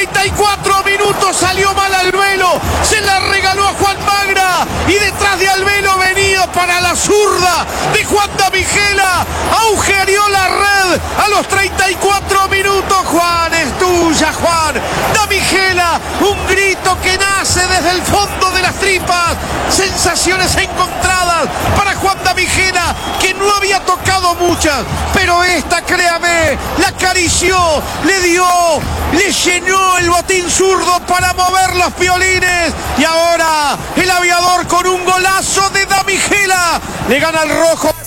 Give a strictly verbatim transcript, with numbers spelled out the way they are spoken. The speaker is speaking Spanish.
treinta y cuatro minutos salió mal Albelo, se la regaló a Juan Magra y detrás de Albelo venía para la zurda de Juan Damigela, agujereó la red a los treinta y cuatro minutos. Juan, es tuya, Juan. Damigela, un grito que nace desde el fondo de las tripas, sensaciones encontradas para Juan Damigela, que no había tocado muchas, pero esta, créame, la acarició, le dio, le llenó el botín zurdo para mover los violines, y ahora el aviador con un golazo de Damigela le gana al rojo.